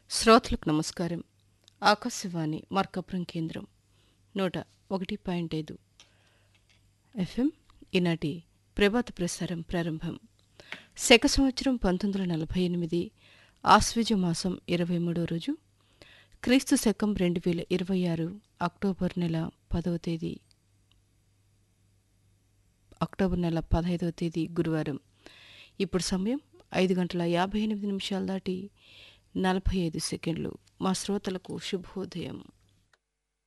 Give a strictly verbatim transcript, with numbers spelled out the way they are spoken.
శ్రోతలకు నమస్కారం. ఆకాశవాణి మార్కాపురం కేంద్రం నూట ఒకటి పాయింట్ ఐదు ఎఫ్ఎం. ఈనాటి ప్రభాత ప్రసారం ప్రారంభం. శక సంవత్సరం పంతొమ్మిది వందల నలభై ఎనిమిది ఆశ్వీజ మాసం ఇరవై మూడో రోజు, క్రీస్తు శకం రెండు వేల ఇరవై ఆరు అక్టోబర్ నెల పదవ తేదీ అక్టోబర్ నెల పదహైదవ తేదీ గురువారం. ఇప్పుడు సమయం ఐదు గంటల యాభై ఎనిమిది నిమిషాలు దాటి నలభై ఐదు సెకండ్లు. మా శ్రోతలకు శుభోదయం.